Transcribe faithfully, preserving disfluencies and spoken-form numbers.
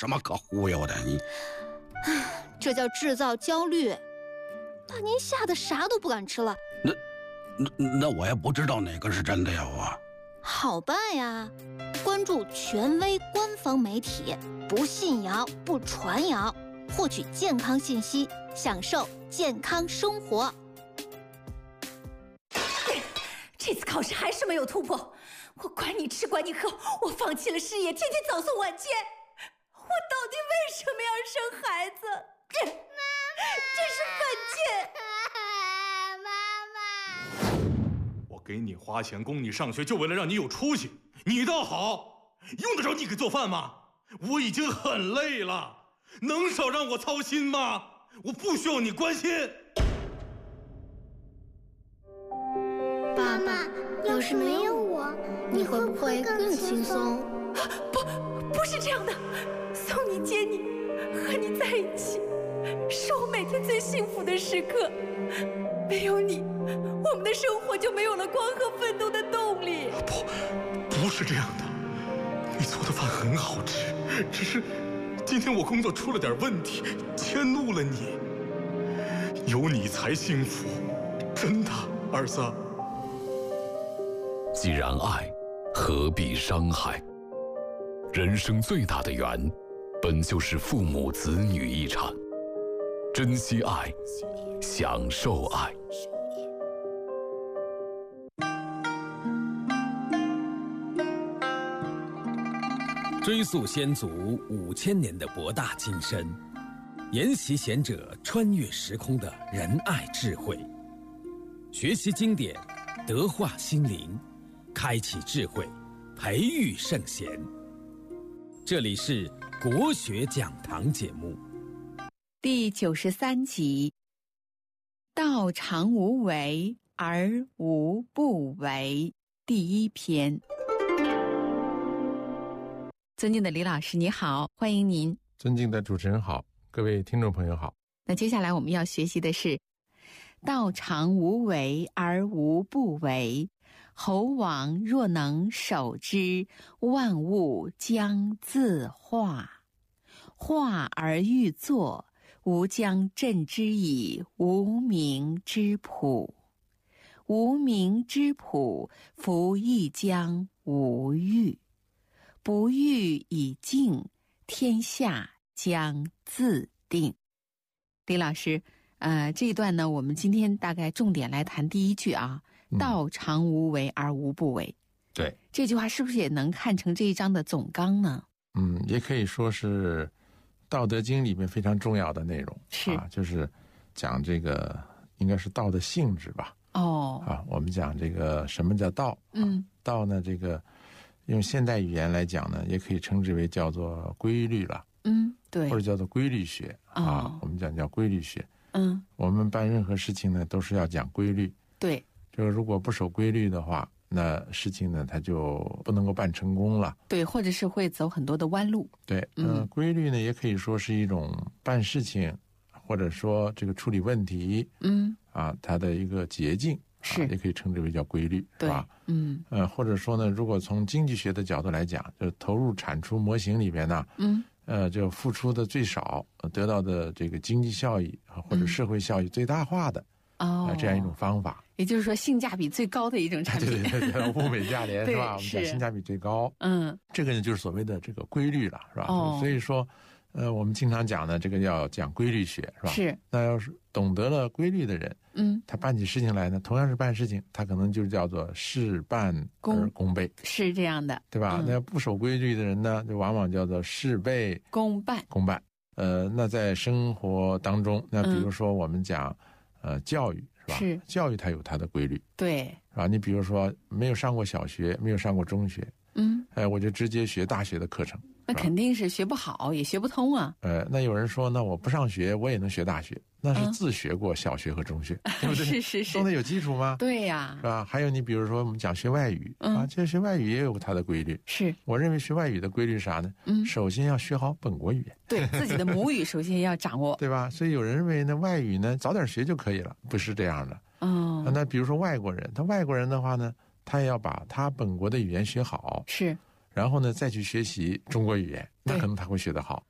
什么可忽悠的？你， 这叫制造焦虑，把您吓得啥都不敢吃了。 那那那我也不知道哪个是真的呀，我。 好办呀，关注权威官方媒体，不信谣不传谣，获取健康信息，享受健康生活。 这次考试还是没有突破，我管你吃管你喝，我放弃了事业，天天早送晚接。我到底为什么要生孩子？这这是犯贱！ 妈妈，我给你花钱供你上学，就为了让你有出息。你倒好，用得着你给做饭吗？我已经很累了，能少让我操心吗？我不需要你关心。 爸妈，要是没有我，你会不会更轻松？ 不，不是这样的。送你接你，和你在一起，是我每天最幸福的时刻。没有你，我们的生活就没有了光和奋斗的动力。 不，不是这样的。你做的饭很好吃，只是今天我工作出了点问题，迁怒了你。有你才幸福，真的，儿子。 既然爱，何必伤害？人生最大的缘，本就是父母子女一场。珍惜爱，享受爱。 追溯先祖五千年的博大精深，研习贤者穿越时空的仁爱智慧，学习经典，德化心灵，开启智慧，培育圣贤。这里是国学讲堂节目第九十三集，道常无为而无不为，第一篇。尊敬的李老师你好，欢迎您。 尊敬的主持人好，各位听众朋友好。 那接下来我们要学习的是道常无为而无不为，侯王若能守之，万物将自化。化而欲作，吾将振之以无名之朴。无名之朴，夫亦将无欲。不欲以静，天下将自定。李老师，呃，这一段呢，我们今天大概重点来谈第一句啊，嗯、道常无为而无不为。 对， 这句话是不是也能看成这一章的总纲呢？ 嗯，也可以说是《道德经》里面非常重要的内容。 是啊，就是讲这个应该是道的性质吧。 哦， 啊，我们讲这个什么叫道？嗯，啊、道呢，这个用现代语言来讲呢，也可以称之为叫做规律了。 嗯，对， 或者叫做规律学、哦、啊，我们讲叫规律学。 嗯， 我们办任何事情呢，都是要讲规律。 对， 这个如果不守规律的话，那事情呢，它就不能够办成功了。 对，或者是会走很多的弯路。 对，嗯、呃，规律呢，也可以说是一种办事情，或者说这个处理问题， 嗯， 啊，它的一个捷径。 是、 啊，也可以称之为叫规律， 对吧？ 嗯， 呃，或者说呢，如果从经济学的角度来讲，就是投入产出模型里边呢， 嗯， 呃，就付出的最少，得到的这个经济效益或者社会效益最大化的， 哦、 嗯呃，这样一种方法。 也就是说，性价比最高的一种产品。 对对对对，物美价廉是吧？我们讲性价比最高。 嗯， 这个呢，就是所谓的这个规律了，是吧？ 哦， 所以说。呃，我们经常讲的这个要讲规律学，是吧？ 是。 那要是懂得了规律的人， 嗯， 他办起事情来呢，同样是办事情，他可能就叫做事半而功倍， 是这样的， 对吧？ 嗯、 那不守规律的人呢，就往往叫做事倍功半。 功半。呃，那在生活当中，那比如说我们讲，嗯、呃，教育是吧？ 是。 教育它有它的规律， 对， 是吧？你比如说没有上过小学，没有上过中学， 嗯， 哎、呃，我就直接学大学的课程。 那肯定是学不好，也学不通啊。 呃，那有人说，那我不上学，我也能学大学，那是自学过小学和中学，嗯、对不对？ 是是是， 总得有基础吗？ 对呀， 是吧？还有你比如说，我们讲学外语、嗯、啊，这学外语也有它的规律。 是， 我认为学外语的规律是啥呢？ 嗯， 首先要学好本国语言， 对自己的母语首先要掌握， 对吧？所以有人认为呢，外语呢早点学就可以了，不是这样的。 哦， 那比如说外国人，他外国人的话呢，他也要把他本国的语言学好。 是。 然后呢，再去学习中国语言，那可能他会学得好。